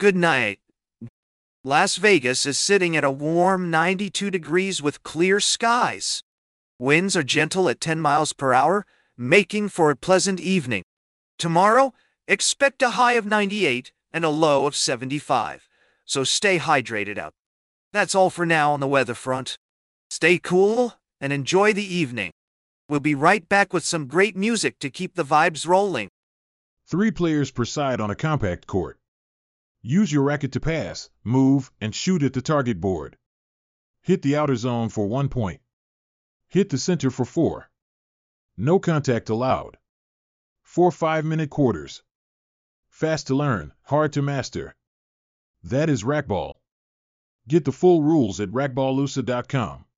Good night. Las Vegas is sitting at a warm 92 degrees with clear skies. Winds are gentle at 10 miles per hour, making for a pleasant evening. Tomorrow, expect a high of 98 and a low of 75, so stay hydrated out. That's all for now on the weather front. Stay cool and enjoy the evening. We'll be right back with some great music to keep the vibes rolling. 3 players per side on a compact court. Use your racket to pass, move, and shoot at the target board. Hit the outer zone for 1 point. Hit the center for 4. No contact allowed. 4 5-minute quarters. Fast to learn, hard to master. That is racquetball. Get the full rules at racquetballusa.com.